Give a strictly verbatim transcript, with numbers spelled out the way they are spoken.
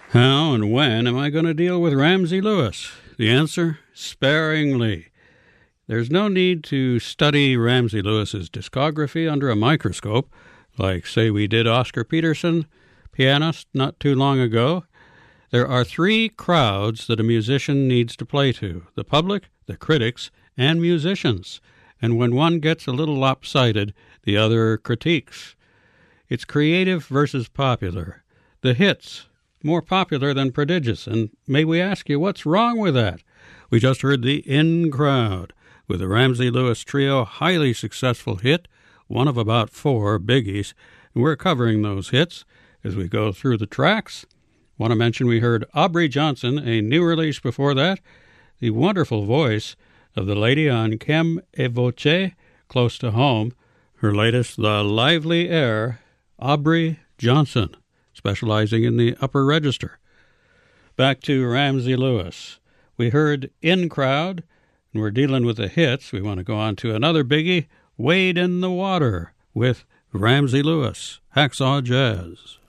How and when am I going to deal with Ramsey Lewis? The answer, sparingly. There's no need to study Ramsey Lewis's discography under a microscope, like, say, we did Oscar Peterson, pianist, not too long ago. There are three crowds that a musician needs to play to: the public, the critics, and musicians. And when one gets a little lopsided, the other critiques. It's creative versus popular. The hits, more popular than prodigious. And may we ask you, what's wrong with that? We just heard the In Crowd with the Ramsey Lewis Trio, highly successful hit, one of about four biggies. And we're covering those hits as we go through the tracks. Want to mention we heard Aubrey Johnson, a new release before that, the wonderful voice of the lady on Chem et Voce, Close to Home. Her latest, The Lively Air, Aubrey Johnson, specializing in the upper register. Back to Ramsey Lewis. We heard In Crowd, and we're dealing with the hits. We want to go on to another biggie, Wade in the Water, with Ramsey Lewis, Hacksaw Jazz.